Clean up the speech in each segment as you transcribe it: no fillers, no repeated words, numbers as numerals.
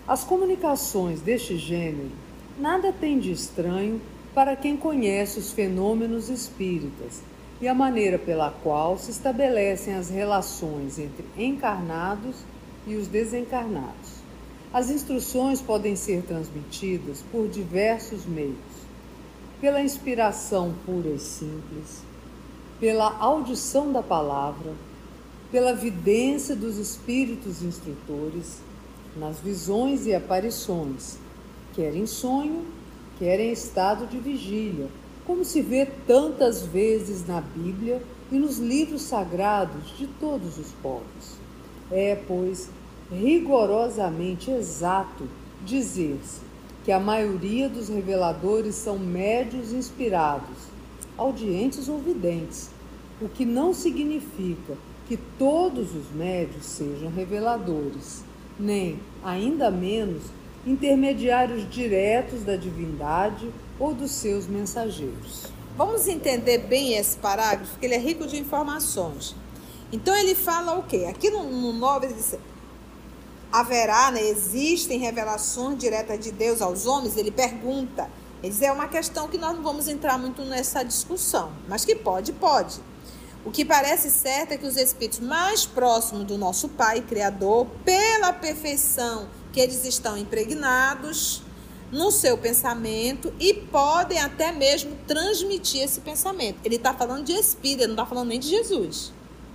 As comunicações deste gênero nada têm de estranho para quem conhece os fenômenos espíritas e a maneira pela qual se estabelecem as relações entre encarnados e os desencarnados. As instruções podem ser transmitidas por diversos meios: pela inspiração pura e simples, pela audição da palavra, pela vidência dos espíritos instrutores, nas visões e aparições, quer em sonho, quer em estado de vigília, como se vê tantas vezes na Bíblia e nos livros sagrados de todos os povos. É, pois, rigorosamente exato dizer-se que a maioria dos reveladores são médiuns inspirados, audientes ou videntes, o que não significa que todos os médiuns sejam reveladores, nem, ainda menos, intermediários diretos da divindade ou dos seus mensageiros. Vamos entender bem esse parágrafo, porque ele é rico de informações. Então ele fala o quê? Aqui no 9 ele diz: haverá, existem revelações diretas de Deus aos homens? Ele pergunta. Ele diz, é uma questão que nós não vamos entrar muito nessa discussão, mas que pode. O que parece certo é que os espíritos mais próximos do nosso Pai Criador, pela perfeição que eles estão impregnados no seu pensamento e podem até mesmo transmitir esse pensamento. Ele está falando de espírito, ele não está falando nem de Jesus.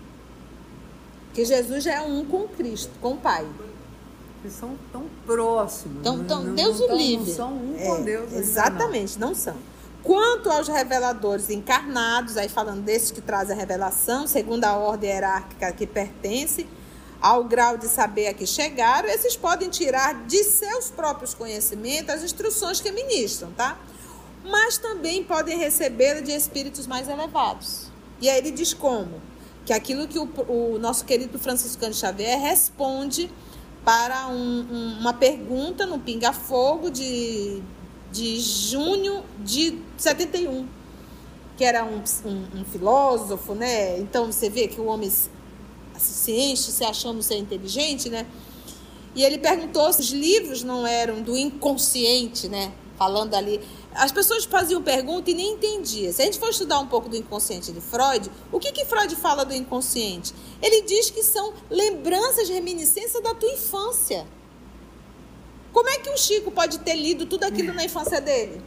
Porque Jesus já é um com Cristo, com o Pai. Eles são tão próximos. Então, Deus o livre. Não são um com Deus. Exatamente, não são. Quanto aos reveladores encarnados, aí falando desses que trazem a revelação, segundo a ordem hierárquica que pertence ao grau de saber a que chegaram, esses podem tirar de seus próprios conhecimentos as instruções que ministram, tá? Mas também podem receber de espíritos mais elevados. E aí ele diz como? Que aquilo que o nosso querido Francisco Cândido Xavier responde para uma pergunta no Pinga Fogo de junho de 71, que era um filósofo, né? Então você vê que o homem se enche se achando ser inteligente, né? E ele perguntou se os livros não eram do inconsciente, né? Falando ali, as pessoas faziam pergunta e nem entendiam. Se a gente for estudar um pouco do inconsciente de Freud, o que Freud fala do inconsciente? Ele diz que são lembranças, reminiscências da tua infância. Como é que o Chico pode ter lido tudo aquilo na infância dele?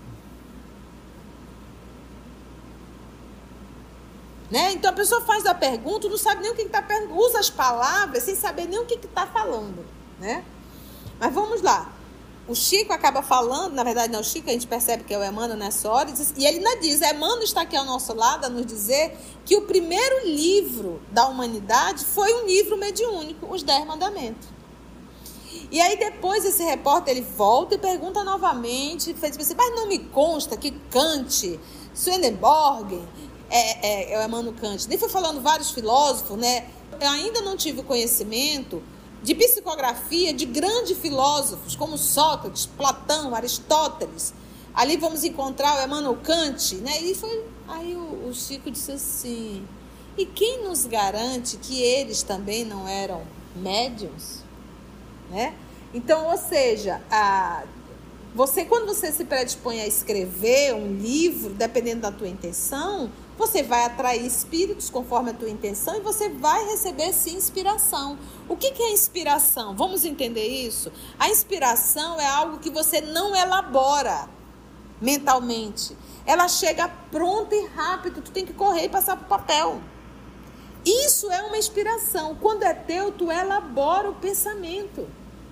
Né? Então a pessoa faz a pergunta, não sabe nem o que está perguntando, usa as palavras sem saber nem o que está falando, né? Mas vamos lá. O Chico acaba falando, na verdade não é o Chico, a gente percebe que é o Emmanuel nessa hora, e ele ainda diz, Emmanuel está aqui ao nosso lado a nos dizer que o primeiro livro da humanidade foi um livro mediúnico, os 10 Mandamentos. E aí depois esse repórter ele volta e pergunta novamente, fez assim, mas não me consta que Kant, Swedenborg, é o Emmanuel Kant, nem foi falando vários filósofos, né? Eu ainda não tive conhecimento de psicografia de grandes filósofos como Sócrates, Platão, Aristóteles. Ali vamos encontrar o Emmanuel Kant, né? Aí o Chico disse assim, e quem nos garante que eles também não eram médiuns? Né? Então, ou seja, quando você se predispõe a escrever um livro, dependendo da tua intenção, você vai atrair espíritos conforme a tua intenção e você vai receber, sim, inspiração. O que é inspiração? Vamos entender isso? A inspiração é algo que você não elabora mentalmente. Ela chega pronta e rápido, tu tem que correr e passar para o papel. Isso é uma inspiração. Quando é teu, tu elabora o pensamento.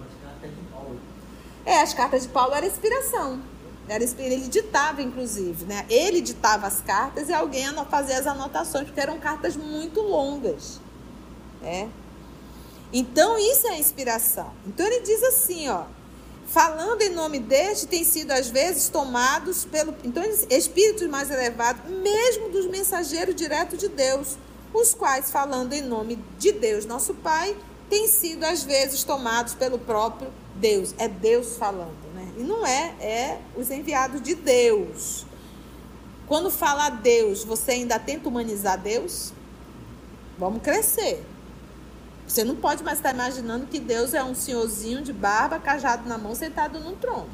As cartas de Paulo eram inspiração. Ele ditava, inclusive, né? Ele ditava as cartas e alguém fazia as anotações, porque eram cartas muito longas. Né? Então, isso é inspiração. Então, ele diz assim, ó, falando em nome deste, tem sido, às vezes, tomados então, espíritos mais elevados, mesmo dos mensageiros diretos de Deus, os quais, falando em nome de Deus, nosso Pai, têm sido, às vezes, tomados pelo próprio Deus. É Deus falando, né? E não é os enviados de Deus. Quando fala Deus, você ainda tenta humanizar Deus? Vamos crescer. Você não pode mais estar imaginando que Deus é um senhorzinho de barba, cajado na mão, sentado num trono.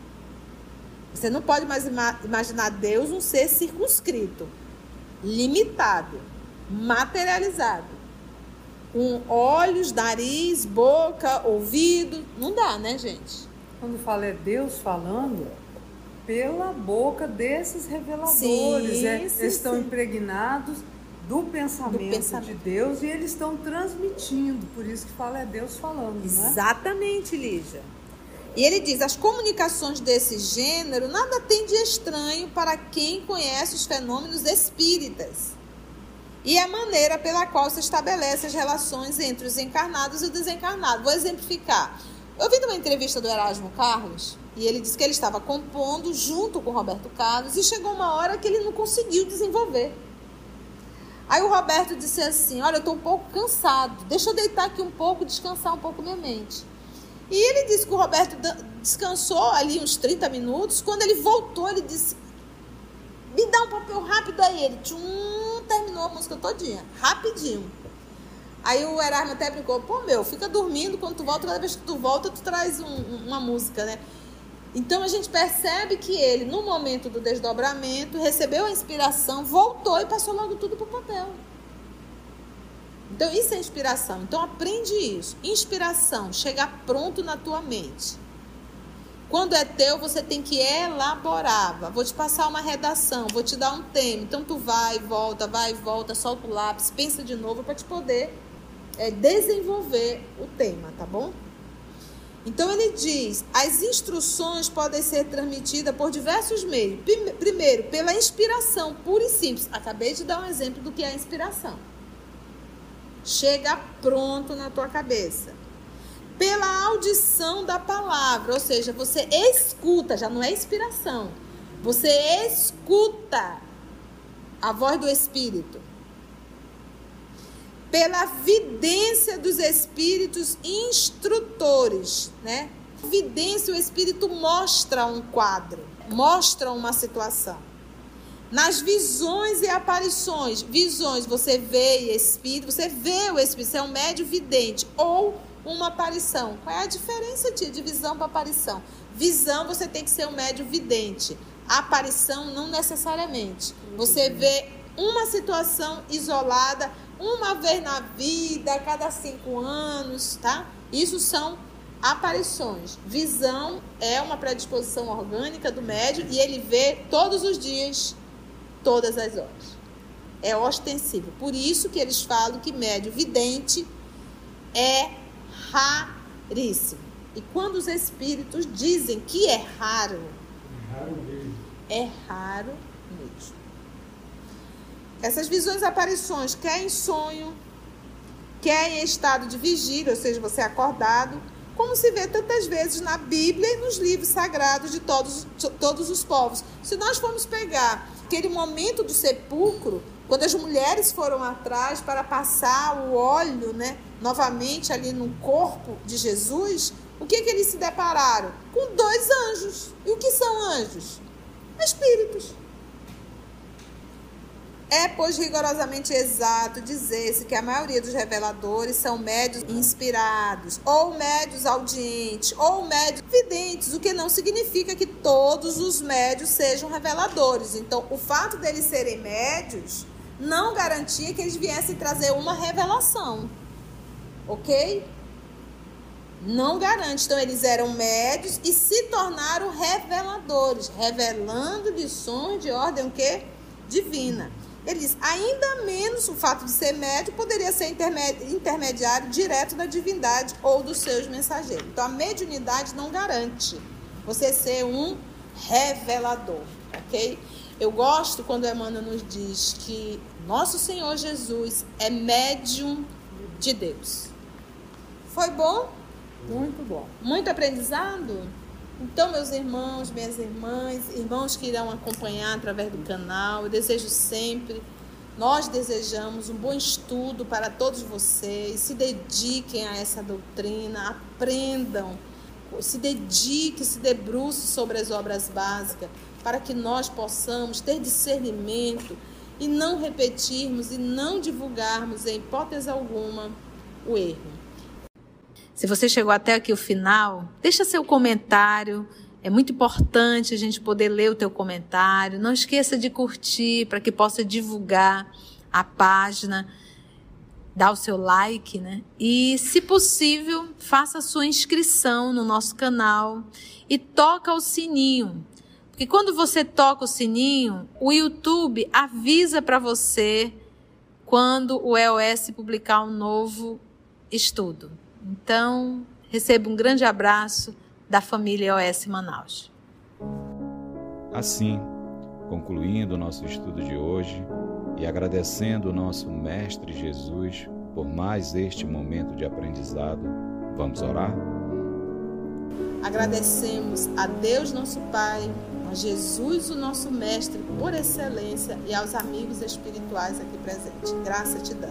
Você não pode mais imaginar Deus um ser circunscrito, limitado, materializado. Com olhos, nariz, boca, ouvido. Não dá, né, gente? Quando fala é Deus falando, pela boca desses reveladores. Eles estão impregnados do pensamento de Deus e eles estão transmitindo. Por isso que fala é Deus falando, né? Exatamente, Lígia. E ele diz, as comunicações desse gênero nada tem de estranho para quem conhece os fenômenos espíritas e a maneira pela qual se estabelecem as relações entre os encarnados e o desencarnado. Vou exemplificar. Eu vi uma entrevista do Erasmo Carlos e ele disse que ele estava compondo junto com o Roberto Carlos e chegou uma hora que ele não conseguiu desenvolver. Aí o Roberto disse assim, olha, eu estou um pouco cansado, deixa eu deitar aqui um pouco, descansar um pouco minha mente. E ele disse que o Roberto descansou ali uns 30 minutos, quando ele voltou, ele disse, me dá um papel rápido aí. Ele terminou a música todinha, rapidinho. Aí o Erasmo até brincou, pô, fica dormindo quando tu volta, cada vez que tu volta, tu traz uma música, né? Então a gente percebe que ele, no momento do desdobramento, recebeu a inspiração, voltou e passou logo tudo pro papel. Então isso é inspiração. Então aprende isso. Inspiração, chegar pronto na tua mente. Quando é teu, você tem que elaborar. Vou te passar uma redação, vou te dar um tema. Então tu vai e volta, solta o lápis, pensa de novo para te poder desenvolver o tema, tá bom? Então ele diz, as instruções podem ser transmitidas por diversos meios. Primeiro, pela inspiração, pura e simples. Acabei de dar um exemplo do que é a inspiração. Chega pronto na tua cabeça. Pela audição da palavra, ou seja, você escuta, já não é inspiração. Você escuta a voz do Espírito. Pela vidência dos espíritos instrutores, né? Vidência, o espírito mostra um quadro, mostra uma situação. Nas visões e aparições, visões, você vê espírito, você vê o espírito, você é um médium vidente ou uma aparição. Qual é a diferença de visão para aparição? Visão, você tem que ser um médium vidente. Aparição, não necessariamente. Você vê uma situação isolada, uma vez na vida, a cada 5 anos, tá? Isso são aparições. Visão é uma predisposição orgânica do médium e ele vê todos os dias, todas as horas. É ostensivo. Por isso que eles falam que médium vidente é raríssimo. E quando os espíritos dizem que é raro, é raro mesmo. Essas visões e aparições, quer em sonho, quer em estado de vigília, ou seja, você é acordado, como se vê tantas vezes na Bíblia e nos livros sagrados de todos os povos. Se nós formos pegar aquele momento do sepulcro, quando as mulheres foram atrás para passar o óleo, né, novamente ali no corpo de Jesus, o que eles se depararam? Com 2 anjos. E o que são anjos? Espíritos. É, pois, rigorosamente exato dizer-se que a maioria dos reveladores são médios inspirados, ou médios audientes, ou médios videntes, o que não significa que todos os médios sejam reveladores. Então, o fato deles serem médios não garantia que eles viessem trazer uma revelação, ok? Não garante. Então, eles eram médios e se tornaram reveladores, revelando lições de ordem o quê? Divina. Ele diz, ainda menos o fato de ser médium poderia ser intermediário direto da divindade ou dos seus mensageiros. Então, a mediunidade não garante você ser um revelador, ok? Eu gosto quando Emmanuel nos diz que nosso Senhor Jesus é médium de Deus. Foi bom? Muito bom. Muito aprendizado? Então, meus irmãos, minhas irmãs, irmãos que irão acompanhar através do canal, eu desejo sempre, nós desejamos um bom estudo para todos vocês, se dediquem a essa doutrina, aprendam, se dediquem, se debrucem sobre as obras básicas, para que nós possamos ter discernimento e não repetirmos e não divulgarmos, em hipótese alguma, o erro. Se você chegou até aqui o final, deixa seu comentário. É muito importante a gente poder ler o teu comentário. Não esqueça de curtir para que possa divulgar a página. Dá o seu like, né? E, se possível, faça a sua inscrição no nosso canal e toca o sininho. Porque quando você toca o sininho, o YouTube avisa para você quando o EOS publicar um novo estudo. Então, receba um grande abraço da família EOS Manaus. Assim, concluindo o nosso estudo de hoje e agradecendo o nosso Mestre Jesus por mais este momento de aprendizado, vamos orar? Agradecemos a Deus nosso Pai, a Jesus o nosso Mestre por excelência e aos amigos espirituais aqui presentes. Graça te damos.